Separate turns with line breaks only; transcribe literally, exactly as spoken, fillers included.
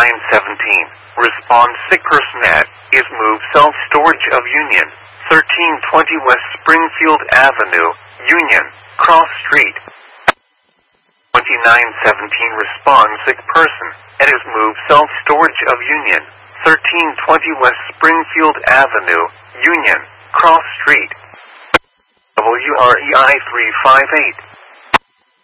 twenty-nine seventeen. Respond sick person at is move self-storage of Union, thirteen twenty West Springfield Avenue, Union, Cross Street. twenty-nine seventeen. Respond sick person at is move self-storage of Union, thirteen twenty West Springfield Avenue, Union, Cross Street. W R E I three five eight.